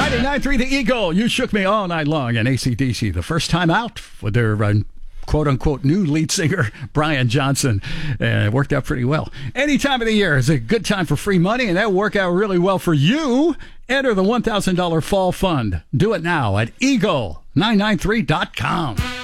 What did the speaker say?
99.3 The Eagle. You shook me all night long. And AC/DC, the first time out with their quote-unquote new lead singer, Brian Johnson. It worked out pretty well. Any time of the year is a good time for free money, and that will work out really well for you. Enter the $1,000 fall fund. Do it now at eagle993.com.